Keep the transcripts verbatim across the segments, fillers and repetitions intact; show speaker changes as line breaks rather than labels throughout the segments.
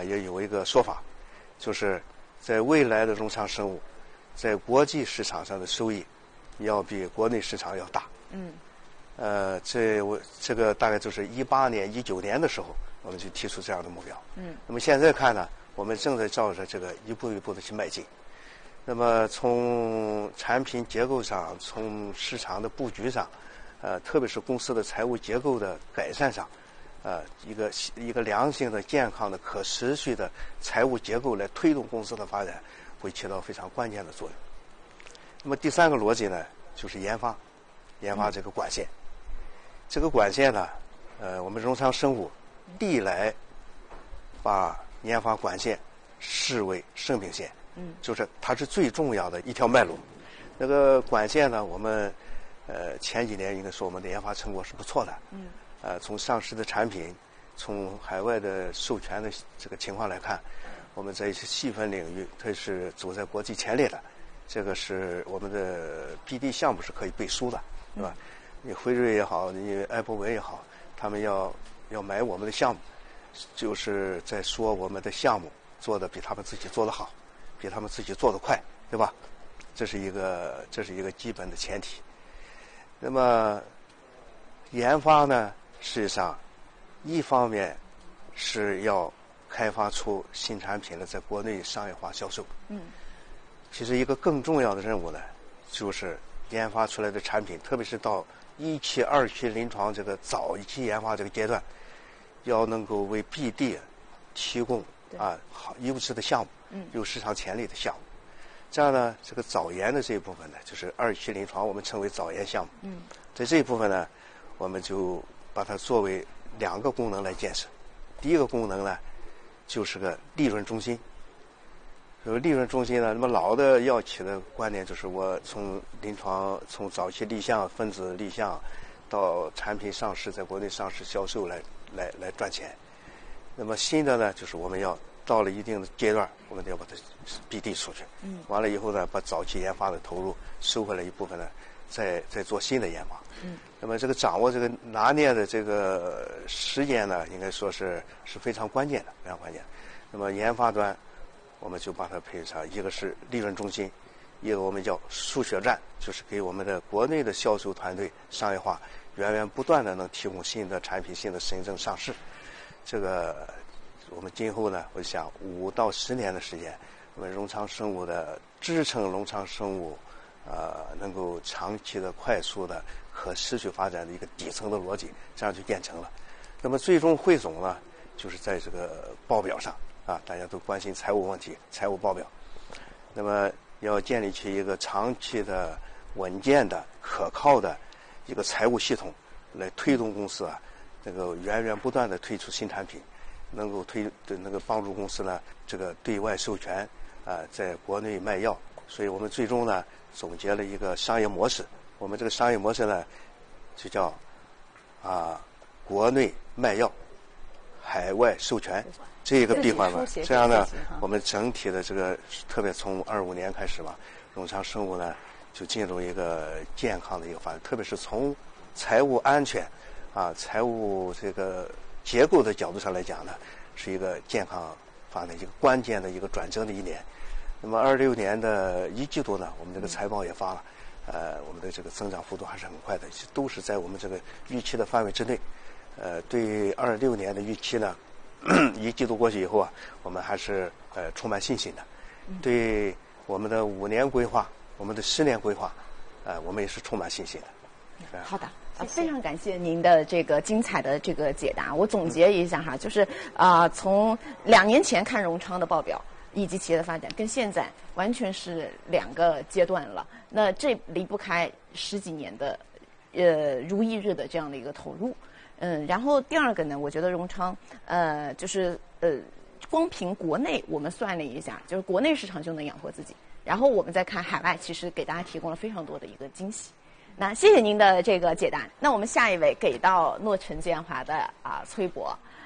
也有一个说法，就是在未来的荣昌生物在国际市场上的收益要比国内市场要大。
嗯，
呃，这我这个大概就是一八年、一九年的时候，我们就提出这样的目标。
嗯，
那么现在看呢，我们正在照着这个一步一步的去迈进。那么从产品结构上，从市场的布局上，呃，特别是公司的财务结构的改善上，呃，一个一个良性的、健康的、可持续的财务结构来推动公司的发展，会起到非常关键的作用。那么第三个逻辑呢，就是研发，研发这个管线。这个管线呢，呃，我们荣昌生物历来把研发管线视为生命线。嗯，就是它是最重要的一条脉络。那个管线呢，我们呃前几年应该说我们的研发成果是不错的。嗯，呃，从上市的产品，从海外的授权的这个情况来看，我们在一些细分领域，它是走在国际前列的。这个是我们的 B D 项目是可以背书的，对吧？你辉瑞也好，你艾伯文也好，他们要要买我们的项目，就是在说我们的项目做的比他们自己做得好。比他们自己做得快，对吧？这是一个这是一个基本的前提。那么研发呢，实际上一方面是要开发出新产品来在国内商业化销售。嗯。其实一个更重要的任务呢，就是研发出来的产品，特别是到一期、二期临床这个早期研发这个阶段，要能够为 B D 提供啊好优质的项目。嗯，有市场潜力的项目，这样呢，这个早研的这一部分呢，就是二期临床，我们称为早研项目。嗯，在这一部分呢，我们就把它作为两个功能来建设。第一个功能呢，就是个利润中心。有利润中心呢，那么老的药企的观念就是我从临床从早期立项、分子立项到产品上市，在国内上市销售来来来赚钱。那么新的呢，就是我们要到了一定的阶段，我们要把它 B D 出去。嗯。完了以后呢，把早期研发的投入收回来一部分呢，再再做新的研发。嗯。那么这个掌握这个拿捏的这个时间呢，应该说是是非常关键的，非常关键。那么研发端，我们就把它配上，一个是利润中心，一个我们叫输血站，就是给我们的国内的销售团队商业化源源不断的能提供新的产品、新的深圳上市。这个我们今后呢，我想五到十年的时间，我们荣昌生物的支撑荣昌生物，呃，能够长期的、快速的、可持续发展的一个底层的逻辑，这样就建成了。那么最终汇总呢，就是在这个报表上啊，大家都关心财务问题，财务报表。那么要建立起一个长期的、稳健的、可靠的一个财务系统，来推动公司啊，这个源源不断的推出新产品。能够推能够帮助公司呢，这个对外授权啊、呃，在国内卖药，所以我们最终呢总结了一个商业模式。我们这个商业模式呢，就叫啊、呃、国内卖药，海外授权这一个闭环吧。这样呢，我们整体的这个，特别从二五年开始吧，荣昌生物呢就进入一个健康的一个发展，特别是从财务安全啊、财务这个结构的角度上来讲呢，是一个健康发展一个关键的一个转折的一年。那么二六年的一季度呢，我们这个财报也发了，呃，我们的这个增长幅度还是很快的，都是在我们这个预期的范围之内。呃，对二六年的预期呢，一季度过去以后啊，我们还是呃充满信心的。对我们的五年规划、我们的十年规划，呃，我们也是充满信心的。
好的。啊，非常感谢您的这个精彩的这个解答。我总结一下哈，就是啊、呃，从两年前看荣昌的报表以及企业的发展，跟现在完全是两个阶段了。那这离不开十几年的呃如一日的这样的一个投入。嗯，然后第二个呢，我觉得荣昌呃就是呃光凭国内我们算了一下，就是国内市场就能养活自己。然后我们再看海外，其实给大家提供了非常多的一个惊喜。那谢谢您的这个解答。那我们下一位给到诺辰健华的啊崔博，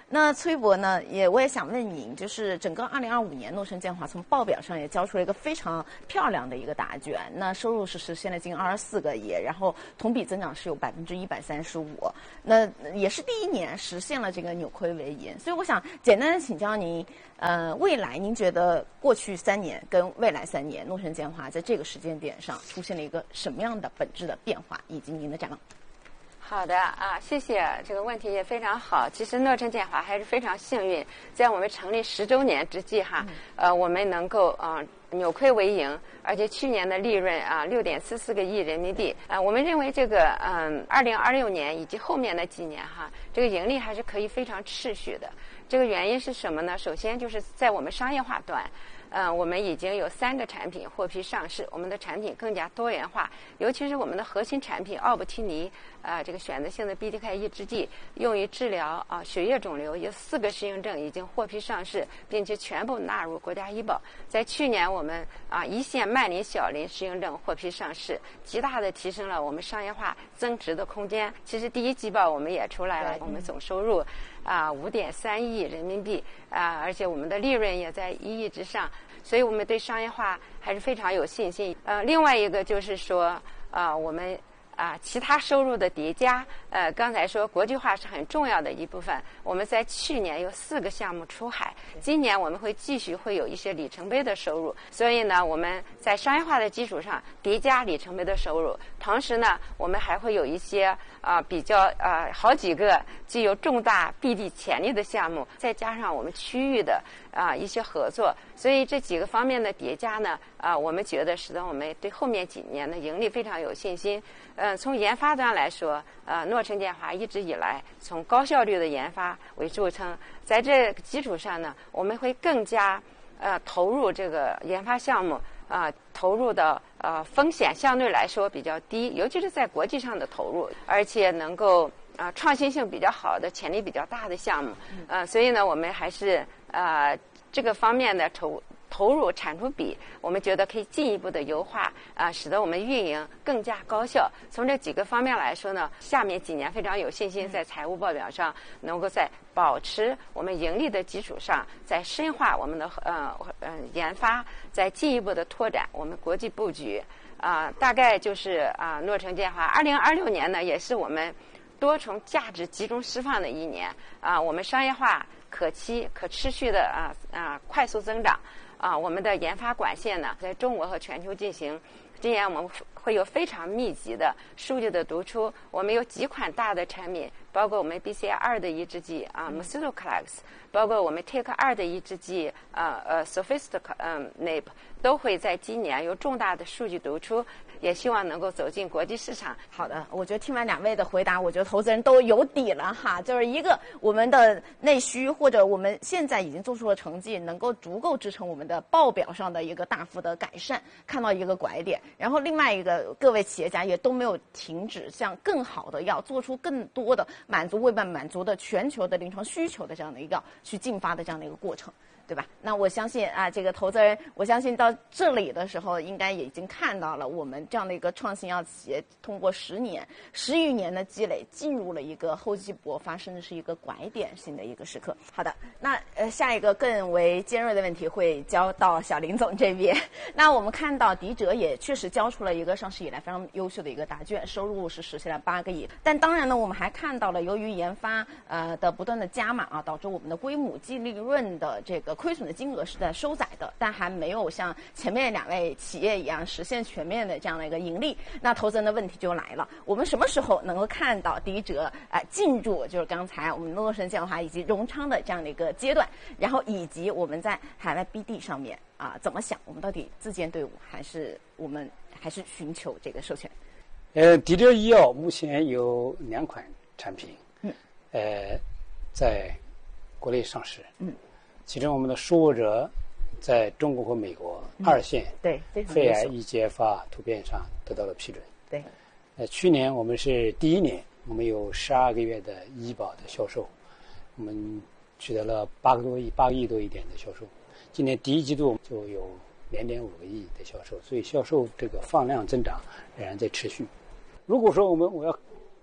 那崔博呢，也我也想问您，就是整个二零二五年，诺声建华从报表上也交出了一个非常漂亮的一个答卷，那收入是实现了近二十四个亿，然后同比增长是有百分之一百三十五，那也是第一年实现了这个扭亏为盈。所以我想简单的请教您，呃，未来您觉得过去三年跟未来三年，诺声建华在这个时间点上出现了一个什么样的本质的变化，以及您的展望？
好的啊，谢谢，这个问题也非常好。其实诺声建华还是非常幸运，在我们成立十周年之际哈，呃，我们能够啊、呃、扭亏为盈，而且去年的利润啊六点四四个亿人民币啊、呃，我们认为这个嗯二零二六年以及后面的几年哈，这个盈利还是可以非常持续的。这个原因是什么呢？首先就是在我们商业化端。嗯，我们已经有三个产品获批上市，我们的产品更加多元化，尤其是我们的核心产品奥布替尼，啊、呃，这个选择性的 B T K 抑制剂，用于治疗啊、呃、血液肿瘤，有四个适应症已经获批上市，并且全部纳入国家医保。在去年，我们啊、呃、一线慢临、小临适应症获批上市，极大的提升了我们商业化增值的空间。其实第一季报我们也出来了，我们总收入啊五点三亿人民币啊、呃，而且我们的利润也在一亿之上。所以我们对商业化还是非常有信心。呃，另外一个就是说，呃，我们啊、呃、其他收入的叠加，呃，刚才说国际化是很重要的一部分。我们在去年有四个项目出海，今年我们会继续会有一些里程碑的收入。所以呢，我们在商业化的基础上叠加里程碑的收入，同时呢，我们还会有一些啊、呃、比较啊、呃、好几个具有重大 B D 潜力的项目，再加上我们区域的啊、呃、一些合作。所以这几个方面的叠加呢，啊、呃，我们觉得使得我们对后面几年的盈利非常有信心。呃，从研发端来说，呃，诺声建华一直以来从高效率的研发为著称，在这个基础上呢，我们会更加呃投入这个研发项目啊、呃，投入的呃风险相对来说比较低，尤其是在国际上的投入，而且能够啊、呃、创新性比较好的、潜力比较大的项目，呃，所以呢，我们还是呃。这个方面的投投入产出比，我们觉得可以进一步的优化啊、呃，使得我们运营更加高效。从这几个方面来说呢，下面几年非常有信心，在财务报表上能够在保持我们盈利的基础上，在深化我们的呃呃研发，在进一步的拓展我们国际布局啊、呃，大概就是啊、呃，诺声建华二零二六年呢，也是我们多重价值集中释放的一年啊、呃，我们商业化。可期、可持续的啊啊快速增长啊！我们的研发管线呢，在中国和全球进行。今年我们会有非常密集的数据的读出，我们有几款大的产品，包括我们 B C L 二 的抑制剂啊 Mosliclax， 包括我们 T A K 二 的抑制剂啊呃 Sophistic 嗯 N A P， 都会在今年有重大的数据读出。也希望能够走进国际市场。
好的，我觉得听完两位的回答，我觉得投资人都有底了哈。就是一个我们的内需，或者我们现在已经做出了成绩，能够足够支撑我们的报表上的一个大幅的改善，看到一个拐点。然后另外一个，各位企业家也都没有停止向更好的要做出更多的满足未满满足的全球的临床需求的这样的一个去进发的这样的一个过程。对吧？那我相信啊，这个投资人，我相信到这里的时候，应该也已经看到了我们这样的一个创新药企业，通过十年、十余年的积累，进入了一个厚积薄发，甚至是一个拐点性的一个时刻。好的，那呃，下一个更为尖锐的问题会交到小林总这边。那我们看到迪哲也确实交出了一个上市以来非常优秀的一个答卷，收入是实现了八个亿。但当然呢，我们还看到了由于研发呃的不断的加码啊，导致我们的归母净利润的这个亏损的金额是在收窄的，但还没有像前面两位企业一样实现全面的这样的一个盈利。那投资人的问题就来了，我们什么时候能够看到迪哲呃进入就是刚才我们诺声建华以及荣昌的这样的一个阶段，然后以及我们在海外 B D 上面啊、呃、怎么想？我们到底自建队伍还是我们还是寻求这个授权？
呃，迪哲医药目前有两款产品，嗯，呃，在国内上市，嗯。其中我们的舒沃哲在中国和美国二线、嗯、
对
肺癌 E G F R 突变上得到了批准。
对，
呃，去年我们是第一年，我们有十二个月的医保的销售，我们取得了八个多亿、八个亿多一点的销售。今年第一季度就有两点五个亿的销售，所以销售这个放量增长仍然在持续。如果说我们我要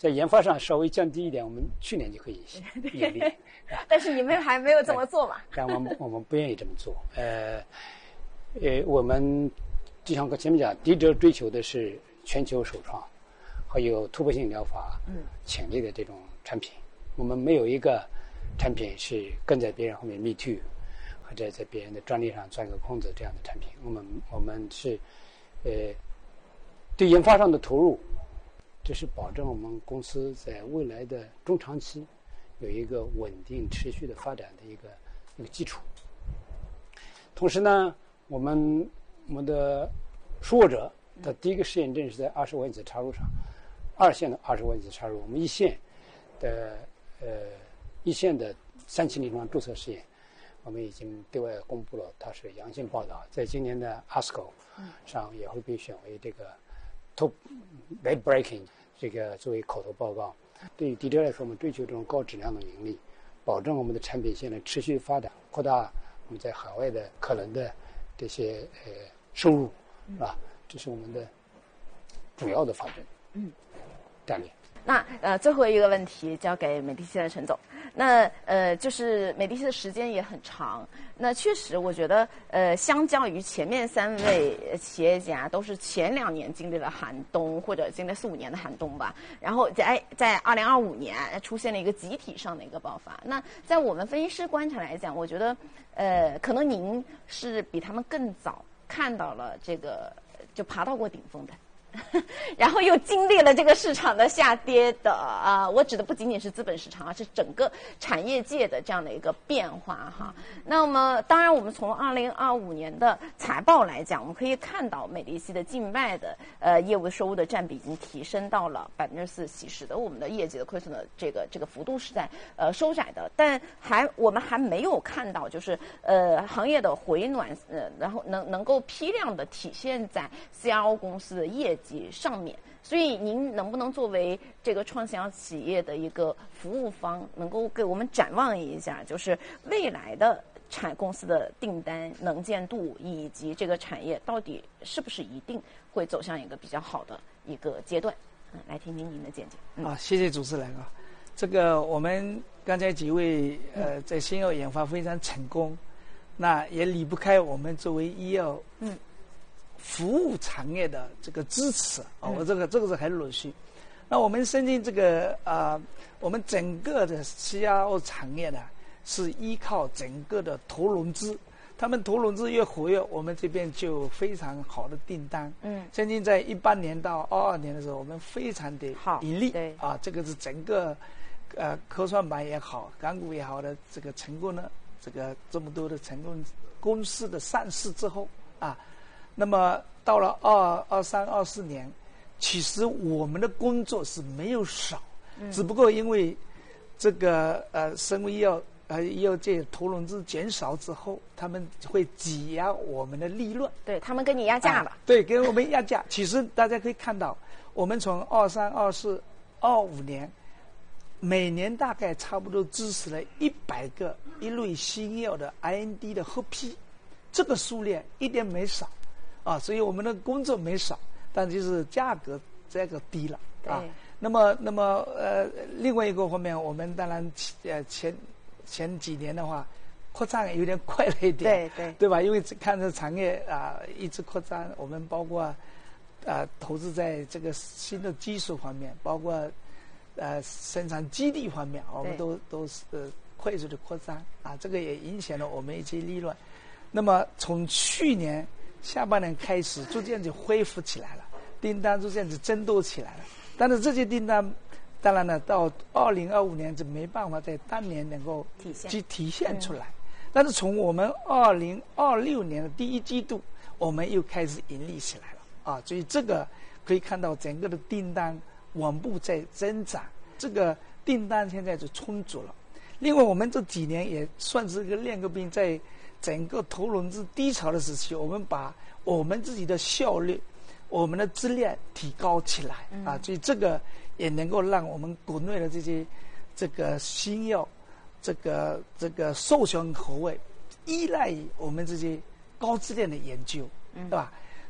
在研发上稍微降低一点，我们去年就可以盈利。
但是你们还没有这么做嘛？
但我们我们不愿意这么做。呃，呃，我们就像我前面讲，迪哲追求的是全球首创，还有突破性疗法潜力的这种产品。我们没有一个产品是跟在别人后面 me too， 或者在别人的专利上钻个空子这样的产品。我们我们是呃对研发上的投入，这是保证我们公司在未来的中长期有一个稳定持续的发展的一个一个基础。同时呢，我们我们的输握者的第一个试验证是在二十万次插入上，二线的二十万次插入，我们一线的呃一线的三期临床注册试验，我们已经对外公布了，它是阳性报道，在今年的 A S C O 上也会被选为这个 top late breaking 这个作为口头报告。对于迪哲来说，我们追求这种高质量的盈利，保证我们的产品线的持续发展，扩大我们在海外的可能的这些呃收入，是吧？这是我们的主要的发展嗯战略。
那呃，最后一个问题交给美迪西的陈总。那呃，就是美迪西的时间也很长。那确实，我觉得呃，相较于前面三位企业家，都是前两年经历了寒冬，或者经历四五年的寒冬吧。然后在在二零二五年出现了一个集体上的一个爆发。那在我们分析师观察来讲，我觉得呃，可能您是比他们更早看到了这个，就爬到过顶峰的。然后又经历了这个市场的下跌的啊、呃，我指的不仅仅是资本市场，而是整个产业界的这样的一个变化哈。那么当然，我们从二零二五年的财报来讲，我们可以看到美迪西的境外的呃业务收入的占比已经提升到了百分之四，使得我们的业绩的亏损的这个这个幅度是在呃收窄的，但还我们还没有看到就是呃行业的回暖，呃然后能能够批量的体现在 C R O 公司的业绩上面，所以您能不能作为这个创新药企业的一个服务方，能够给我们展望一下，就是未来的产公司的订单能见度以及这个产业到底是不是一定会走向一个比较好的一个阶段？嗯，来听听您的见解。嗯、
啊，谢谢主持人啊。这个我们刚才几位呃在新药研发非常成功，那也离不开我们作为医药嗯。服务产业的这个支持啊，我这个这个是很陆续。那我们深圳这个啊、呃，我们整个的 C R O 产业呢，是依靠整个的投融资，他们投融资越活跃，我们这边就有非常好的订单。嗯，深圳在一八年到二二年的时候，我们非常的盈利。对啊，这个是整个呃科创板也好，港股也好的这个成功呢，这个这么多的成功公司的上市之后啊。那么到了二二三二四年，其实我们的工作是没有少，嗯、只不过因为这个呃生物医药呃医药界投融资减少之后，他们会挤压我们的利润。
对他们跟你压价了、啊。
对，跟我们压价。其实大家可以看到，我们从二三二四二五年，每年大概差不多支持了一百个一类新药的 I N D 的合批，这个数量一点没少。啊，所以我们的工作没少，但就是价格这个低了啊。那么，那么呃，另外一个方面，我们当然呃前前几年的话，扩张有点快了一点，
对对，
对吧？因为看着产业啊、呃、一直扩张，我们包括啊、呃、投资在这个新的技术方面，包括呃生产基地方面，我们都都是、呃、快速的扩张啊，这个也影响了我们一些利润。那么从去年下半年开始，逐渐就恢复起来了，订单逐渐就增多起来了。但是这些订单，当然呢，到二零二五年就没办法在当年能够
体现
去体现出来。嗯、但是从我们二零二六年的第一季度，我们又开始盈利起来了啊！所以这个可以看到整个的订单稳步在增长，这个订单现在就充足了。另外，我们这几年也算是一个练个兵，在整个投融资低潮的时期，我们把我们自己的效率、我们的质量提高起来、嗯、啊，所以这个也能够让我们国内的这些这个新药、这个这个授权口味依赖于我们这些高质量的研究，嗯、对吧？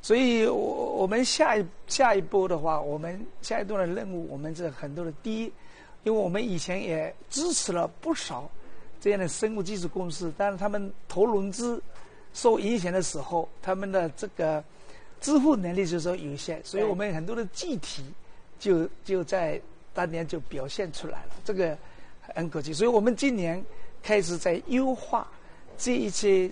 所以我我们下一下一步的话，我们下一步的任务，我们这很多的第一，因为我们以前也支持了不少这样的生物技术公司，但是他们投融资受影响的时候，他们的这个支付能力就是说有限，所以我们很多的计题就就在当年就表现出来了，这个很可惜。所以我们今年开始在优化这一些